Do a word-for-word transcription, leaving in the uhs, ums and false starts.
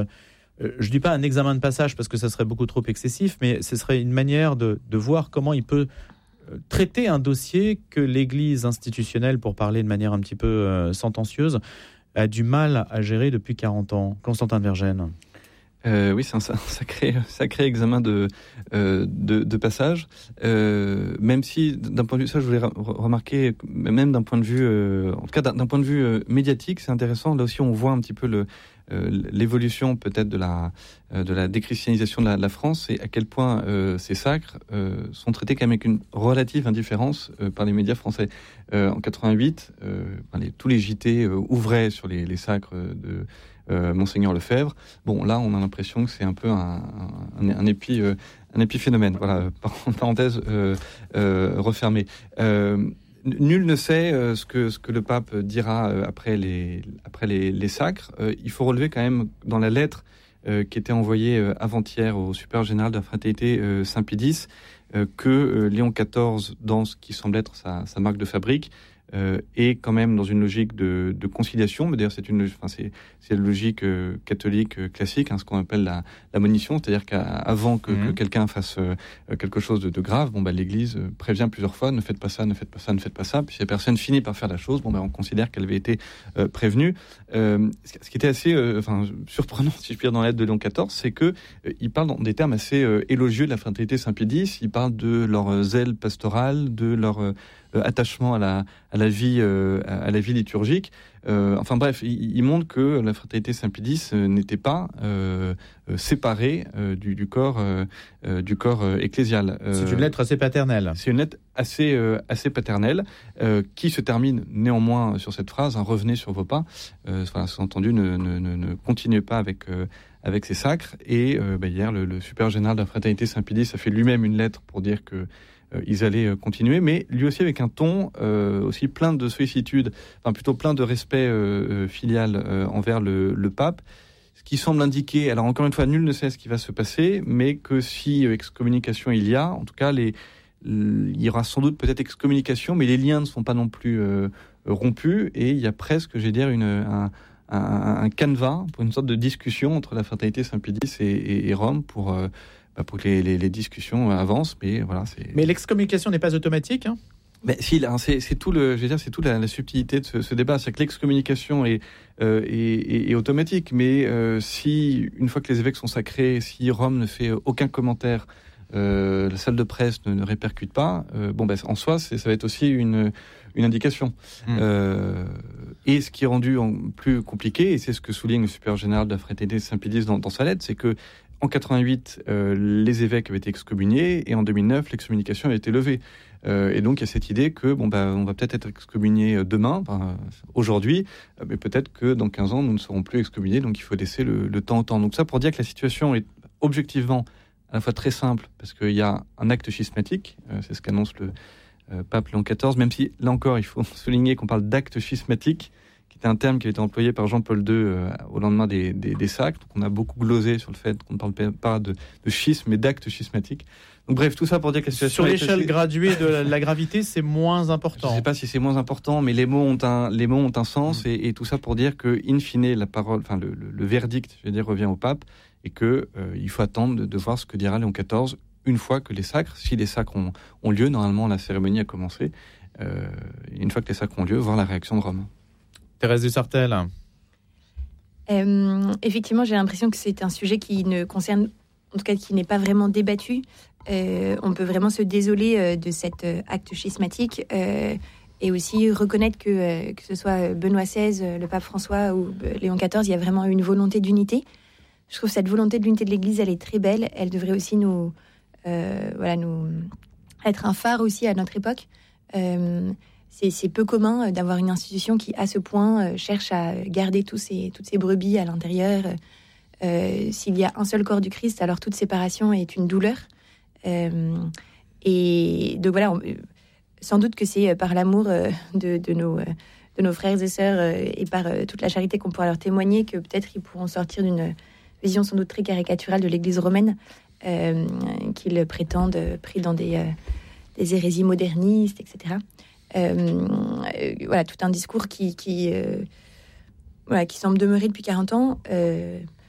je ne dis pas un examen de passage parce que ça serait beaucoup trop excessif, mais ce serait une manière de, de voir comment il peut traiter un dossier que l'Église institutionnelle, pour parler de manière un petit peu euh, sentencieuse, a du mal à gérer depuis quarante ans. Constantin de Vergennes. Euh, oui, c'est un sacré, sacré examen de, euh, de, de passage. Euh, même si, d'un point de vue, ça, je voulais remarquer, même d'un point de vue, euh, en tout cas, d'un, d'un point de vue euh, médiatique, c'est intéressant. Là aussi, on voit un petit peu le, euh, l'évolution peut-être de la, euh, de la déchristianisation de la, de la France et à quel point euh, ces sacres euh, sont traités quand même avec une relative indifférence euh, par les médias français. Euh, en quatre-vingt-huit, euh, les, tous les J T euh, ouvraient sur les, les sacres de Euh, Monseigneur Lefebvre. Bon, là, on a l'impression que c'est un peu un, un, un, épi, euh, un épiphénomène. Voilà, parenthèse euh, euh, refermée. Euh, nul ne sait euh, ce que ce que le pape dira euh, après les après les, les sacres. Euh, il faut relever quand même dans la lettre euh, qui était envoyée euh, avant-hier au supérieur général de la fraternité euh, Saint-Pie X euh, que euh, Léon quatorze, dans ce qui semble être sa, sa marque de fabrique, Euh, et quand même dans une logique de, de conciliation, mais d'ailleurs c'est une, enfin c'est, c'est la logique euh, catholique euh, classique, hein, ce qu'on appelle la, la monition, c'est-à-dire qu'avant que, mmh. que quelqu'un fasse euh, quelque chose de, de grave, bon bah l'Église euh, prévient plusieurs fois, ne faites pas ça, ne faites pas ça, ne faites pas ça. Puis si la personne finit par faire la chose, bon bah on considère qu'elle avait été euh, prévenue. Euh, ce qui était assez, euh, enfin surprenant si je puis dire dans la lettre de Léon quatorze, c'est que euh, il parle dans des termes assez euh, élogieux de la fraternité Saint-Pie X. Il parle de leur euh, zèle pastoral, de leur euh, attachement à la à la vie euh, à la vie liturgique. Euh, enfin bref, il, il montre que la fraternité Saint-Pie X euh, n'était pas euh, euh, séparée euh, du, du corps euh, euh, du corps euh, ecclésial. Euh, c'est une lettre assez paternelle. C'est une lettre assez euh, assez paternelle euh, qui se termine néanmoins sur cette phrase hein, revenez sur vos pas. Euh, voilà, sous-entendu, ne, ne, ne, ne continuez pas avec euh, avec ces sacres. Et euh, bah, hier, le, le supérieur général de la fraternité Saint-Pie X a fait lui-même une lettre pour dire que Euh, ils allaient euh, continuer, mais lui aussi avec un ton euh, aussi plein de sollicitude, enfin plutôt plein de respect euh, filial euh, envers le, le pape, ce qui semble indiquer, alors encore une fois, nul ne sait ce qui va se passer, mais que si euh, excommunication il y a, en tout cas, les, il y aura sans doute peut-être excommunication, mais les liens ne sont pas non plus euh, rompus, et il y a presque, j'ai dire, une, un, un, un canevas pour une sorte de discussion entre la fraternité Saint-Pie X et, et, et Rome pour... Euh, pour que les, les, les discussions avancent, mais voilà. C'est... Mais l'excommunication n'est pas automatique, hein ? Mais si, là, c'est, c'est tout le, je veux dire, c'est toute la, la subtilité de ce, ce débat, c'est que l'excommunication est, euh, est, est, est automatique, mais euh, si une fois que les évêques sont sacrés, si Rome ne fait aucun commentaire, euh, la salle de presse ne, ne répercute pas, euh, bon, ben en soi, c'est, ça va être aussi une, une indication. Mmh. Euh, et ce qui est rendu en, plus compliqué, et c'est ce que souligne le supérieur général de la fraternité Saint-Pie X dans, dans sa lettre, c'est que en quatre-vingt-huit, euh, les évêques avaient été excommuniés et en deux mille neuf, l'excommunication avait été levée. Euh, et donc, il y a cette idée que bon, bah, on va peut-être être excommuniés demain, enfin, aujourd'hui, mais peut-être que dans quinze ans, nous ne serons plus excommuniés. Donc, il faut laisser le, le temps au temps. Donc, ça pour dire que la situation est objectivement à la fois très simple, parce qu'il y a un acte schismatique, euh, c'est ce qu'annonce le euh, pape Léon quatorze, même si, là encore, il faut souligner qu'on parle d'acte schismatique, c'est un terme qui a été employé par Jean-Paul deux euh, au lendemain des, des, des sacres. Donc on a beaucoup glosé sur le fait qu'on ne parle pas de, de schisme, mais d'acte schismatique. Donc bref, tout ça pour dire que la situation... Sur l'échelle assez... graduée de la, la gravité, c'est moins important. Je ne sais pas si c'est moins important, mais les mots ont un, les mots ont un sens. Mmh. Et, et tout ça pour dire que, in fine, la parole, enfin, le, le, le verdict, je veux dire, revient au pape. Et qu'il euh, faut attendre de, de voir ce que dira Léon quatorze une fois que les sacres, si les sacres ont, ont lieu, normalement la cérémonie a commencé. Euh, une fois que les sacres ont lieu, voir la réaction de Rome. Thérèse Dussartel. Euh, effectivement, j'ai l'impression que c'est un sujet qui ne concerne, en tout cas qui n'est pas vraiment débattu. Euh, on peut vraiment se désoler euh, de cet euh, acte schismatique euh, et aussi reconnaître que, euh, que ce soit Benoît seize, le pape François ou euh, Léon quatorze, il y a vraiment une volonté d'unité. Je trouve que cette volonté de l'unité de l'Église, elle est très belle. Elle devrait aussi nous, euh, voilà, nous être un phare aussi à notre époque. Euh, C'est, c'est peu commun d'avoir une institution qui, à ce point, euh, cherche à garder tous ces, toutes ces brebis à l'intérieur. Euh, s'il y a un seul corps du Christ, alors toute séparation est une douleur. Euh, et donc voilà, on, sans doute que c'est par l'amour euh, de, de, nos, euh, de nos frères et sœurs euh, et par euh, toute la charité qu'on pourra leur témoigner que peut-être ils pourront sortir d'une vision sans doute très caricaturale de l'Église romaine euh, qu'ils prétendent pris dans des, euh, des hérésies modernistes, et cetera. Euh, euh, voilà, tout un discours qui, qui, euh, voilà, qui semble demeurer depuis quarante ans. Euh,